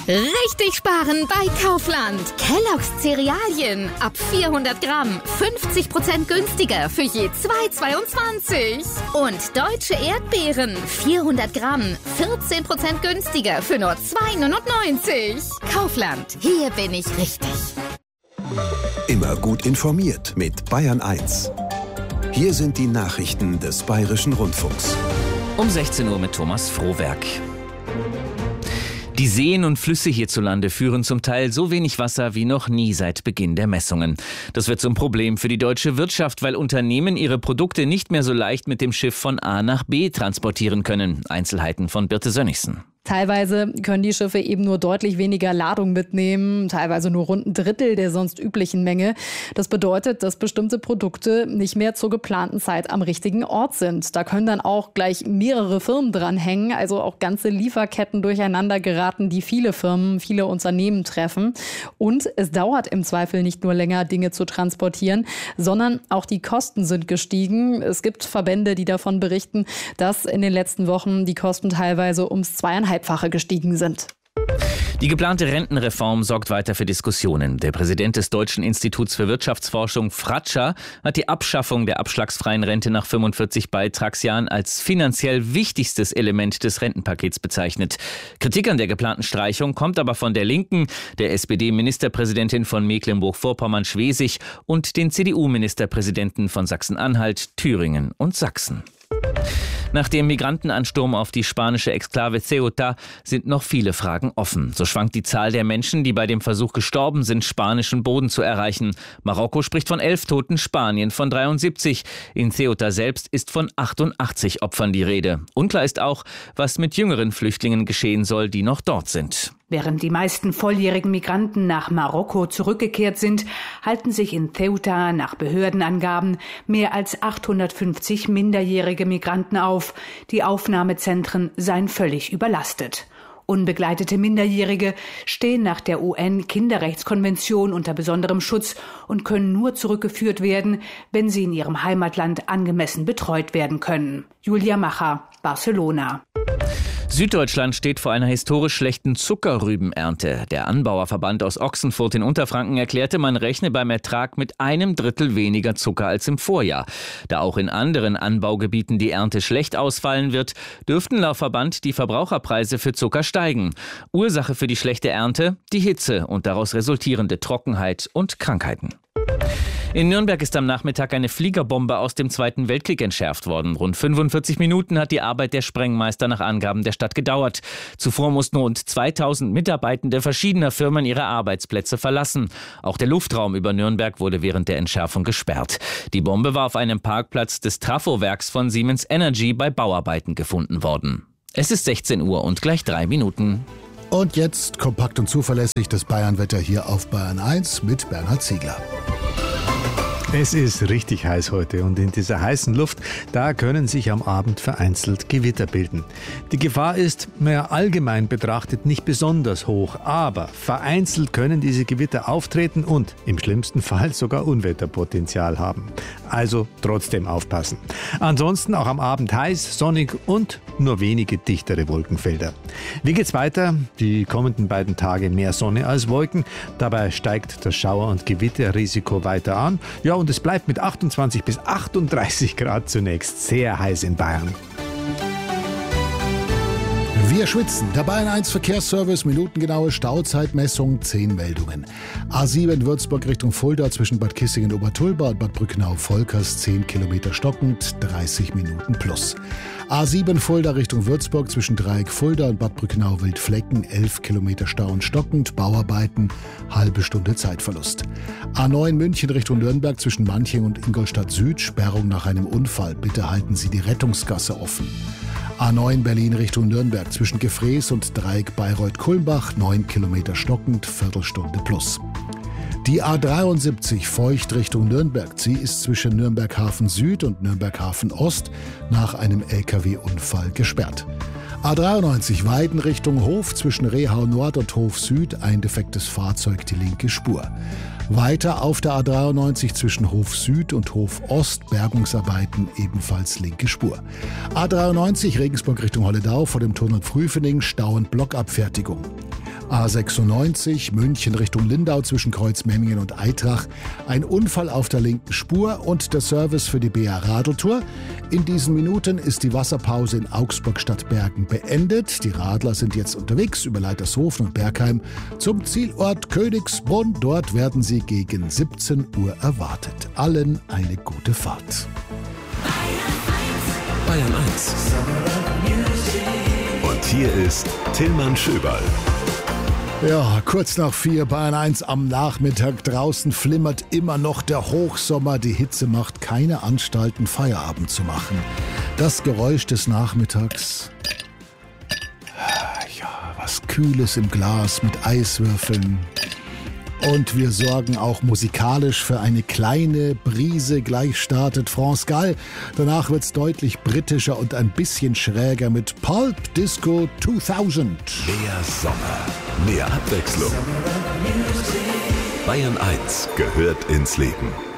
Richtig sparen bei Kaufland. Kellogg's Cerealien ab 400 Gramm 50% günstiger für je 2,22. Und deutsche Erdbeeren 400 Gramm 14% günstiger für nur 2,99. Kaufland, hier bin ich richtig. Immer gut informiert mit Bayern 1. Hier sind die Nachrichten des Bayerischen Rundfunks. Um 16 Uhr mit Thomas Frohwerk. Die Seen und Flüsse hierzulande führen zum Teil so wenig Wasser wie noch nie seit Beginn der Messungen. Das wird zum Problem für die deutsche Wirtschaft, weil Unternehmen ihre Produkte nicht mehr so leicht mit dem Schiff von A nach B transportieren können. Einzelheiten von Birte Sönnigsen. Teilweise können die Schiffe eben nur deutlich weniger Ladung mitnehmen, teilweise nur rund ein Drittel der sonst üblichen Menge. Das bedeutet, dass bestimmte Produkte nicht mehr zur geplanten Zeit am richtigen Ort sind. Da können dann auch gleich mehrere Firmen dranhängen, also auch ganze Lieferketten durcheinander geraten, die viele Firmen, viele Unternehmen treffen. Und es dauert im Zweifel nicht nur länger, Dinge zu transportieren, sondern auch die Kosten sind gestiegen. Es gibt Verbände, die davon berichten, dass in den letzten Wochen die Kosten teilweise ums 2,5-fache gestiegen sind. Die geplante Rentenreform sorgt weiter für Diskussionen. Der Präsident des Deutschen Instituts für Wirtschaftsforschung, Fratscher, hat die Abschaffung der abschlagsfreien Rente nach 45 Beitragsjahren als finanziell wichtigstes Element des Rentenpakets bezeichnet. Kritik an der geplanten Streichung kommt aber von der Linken, der SPD-Ministerpräsidentin von Mecklenburg-Vorpommern-Schwesig und den CDU-Ministerpräsidenten von Sachsen-Anhalt, Thüringen und Sachsen. Nach dem Migrantenansturm auf die spanische Exklave Ceuta sind noch viele Fragen offen. So schwankt die Zahl der Menschen, die bei dem Versuch gestorben sind, spanischen Boden zu erreichen. Marokko spricht von 11 Toten, Spanien von 73. In Ceuta selbst ist von 88 Opfern die Rede. Unklar ist auch, was mit jüngeren Flüchtlingen geschehen soll, die noch dort sind. Während die meisten volljährigen Migranten nach Marokko zurückgekehrt sind, halten sich in Ceuta nach Behördenangaben mehr als 850 minderjährige Migranten auf. Die Aufnahmezentren seien völlig überlastet. Unbegleitete Minderjährige stehen nach der UN-Kinderrechtskonvention unter besonderem Schutz und können nur zurückgeführt werden, wenn sie in ihrem Heimatland angemessen betreut werden können. Julia Macher, Barcelona. Süddeutschland steht vor einer historisch schlechten Zuckerrübenernte. Der Anbauerverband aus Ochsenfurt in Unterfranken erklärte, man rechne beim Ertrag mit 1/3 weniger Zucker als im Vorjahr. Da auch in anderen Anbaugebieten die Ernte schlecht ausfallen wird, dürften laut Verband die Verbraucherpreise für Zucker steigen. Ursache für die schlechte Ernte? Die Hitze und daraus resultierende Trockenheit und Krankheiten. In Nürnberg ist am Nachmittag eine Fliegerbombe aus dem Zweiten Weltkrieg entschärft worden. Rund 45 Minuten hat die Arbeit der Sprengmeister nach Angaben der Stadt gedauert. Zuvor mussten rund 2000 Mitarbeitende verschiedener Firmen ihre Arbeitsplätze verlassen. Auch der Luftraum über Nürnberg wurde während der Entschärfung gesperrt. Die Bombe war auf einem Parkplatz des Trafowerks von Siemens Energy bei Bauarbeiten gefunden worden. Es ist 16 Uhr und gleich 3 Minuten. Und jetzt kompakt und zuverlässig das Bayernwetter hier auf Bayern 1 mit Bernhard Ziegler. Es ist richtig heiß heute und in dieser heißen Luft, da können sich am Abend vereinzelt Gewitter bilden. Die Gefahr ist, allgemein betrachtet, nicht besonders hoch, aber vereinzelt können diese Gewitter auftreten und im schlimmsten Fall sogar Unwetterpotenzial haben. Also trotzdem aufpassen. Ansonsten auch am Abend heiß, sonnig und nur wenige dichtere Wolkenfelder. Wie geht's weiter? Die kommenden beiden Tage mehr Sonne als Wolken. Dabei steigt das Schauer- und Gewitterrisiko weiter an. Ja, und es bleibt mit 28 bis 38 Grad zunächst sehr heiß in Bayern. Wir schwitzen. Der Bayern 1 Verkehrsservice, minutengenaue Stauzeitmessung, 10 Meldungen. A7 Würzburg Richtung Fulda zwischen Bad Kissingen-Obertulba und Bad Brückenau-Volkers 10 Kilometer stockend, 30 Minuten plus. A7 Fulda Richtung Würzburg zwischen Dreieck Fulda und Bad Brückenau-Wildflecken 11 Kilometer Stau und stockend, Bauarbeiten, halbe Stunde Zeitverlust. A9 München Richtung Nürnberg zwischen Manching und Ingolstadt Süd, Sperrung nach einem Unfall. Bitte halten Sie die Rettungsgasse offen. A9 Berlin Richtung Nürnberg zwischen Gefrees und Dreieck Bayreuth-Kulmbach 9 Kilometer stockend, Viertelstunde plus. Die A73 Feucht Richtung Nürnberg. Sie ist zwischen Nürnberg-Hafen Süd und Nürnberg-Hafen nach einem LKW-Unfall gesperrt. A93 Weiden Richtung Hof zwischen Rehau Nord und Hof Süd. Ein defektes Fahrzeug, die linke Spur. Weiter auf der A93 zwischen Hof Süd und Hof Ost, Bergungsarbeiten, ebenfalls linke Spur. A93 Regensburg Richtung Holledau vor dem Turn- und Frühfening, Stau und Blockabfertigung. A96 München Richtung Lindau zwischen Kreuzmemmingen und Aitrach. Ein Unfall auf der linken Spur und der Service für die BR Radeltour. In diesen Minuten ist die Wasserpause in Augsburg-Stadtbergen beendet. Die Radler sind jetzt unterwegs über Leitershofen und Bergheim zum Zielort Königsbrunn. Dort werden sie gegen 17 Uhr erwartet. Allen eine gute Fahrt. Bayern 1. Und hier ist Tillmann Schöberl. Ja, kurz nach 4, Bayern 1 am Nachmittag. Draußen flimmert immer noch der Hochsommer. Die Hitze macht keine Anstalten, Feierabend zu machen. Das Geräusch des Nachmittags. Ja, was Kühles im Glas mit Eiswürfeln. Und wir sorgen auch musikalisch für eine kleine Brise. Gleich startet France Gall. Danach wird's deutlich britischer und ein bisschen schräger mit Pulp Disco 2000. Mehr Sommer, mehr Abwechslung. Bayern 1 gehört ins Leben.